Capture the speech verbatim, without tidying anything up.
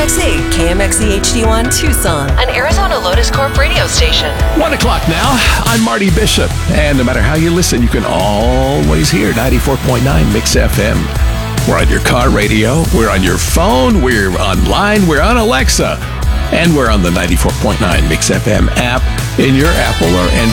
X E, K M X E H D one Tucson, an Arizona Lotus Corp radio station. One o'clock now. I'm Marty Bishop. And no matter how you listen, you can always hear ninety-four point nine Mix F M. We're on your car radio. We're on your phone. We're online. We're on Alexa. And we're on the ninety-four point nine Mix F M app in your Apple or Android